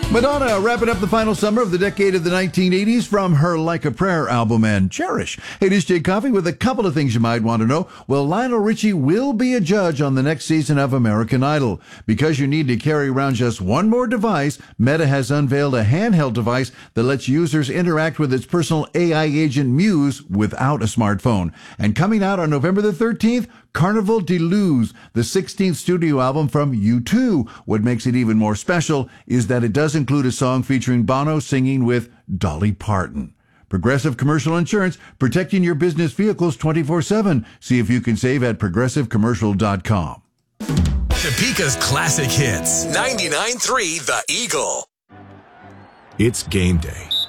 Madonna wrapping up the final summer of the decade of the 1980s from her Like a Prayer album and Cherish. Hey, this is Jay Coffey with a couple of things you might want to know. Well, Lionel Richie will be a judge on the next season of American Idol. Because you need to carry around just one more device, Meta has unveiled a handheld device that lets users interact with its personal AI agent Muse without a smartphone. And coming out on November the 13th, Carnival de Luz, the 16th studio album from U2. What makes it even more special is that it does include a song featuring Bono singing with Dolly Parton. Progressive Commercial Insurance, protecting your business vehicles 24/7. See if you can save at progressivecommercial.com. Topeka's classic hits. 99.3 The Eagle. It's game day.